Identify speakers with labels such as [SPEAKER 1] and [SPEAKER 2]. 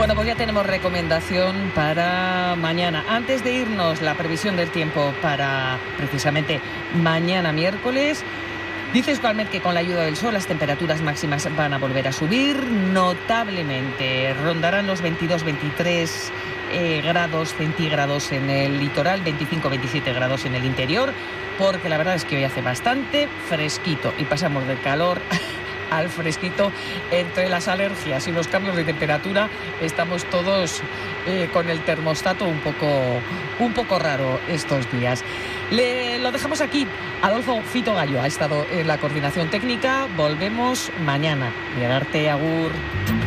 [SPEAKER 1] Bueno, pues ya tenemos recomendación para mañana. Antes de irnos, la previsión del tiempo para precisamente mañana miércoles. Dice Euskalmet que con la ayuda del sol las temperaturas máximas van a volver a subir notablemente. Rondarán los 22-23 grados centígrados en el litoral, 25-27 grados en el interior, porque la verdad es que hoy hace bastante fresquito y pasamos del calor al fresquito. Entre las alergias y los cambios de temperatura estamos todos con el termostato un poco raro estos días. Lo dejamos aquí. Adolfo Fito Gallo ha estado en la coordinación técnica. Volvemos mañana. Y a darte agur.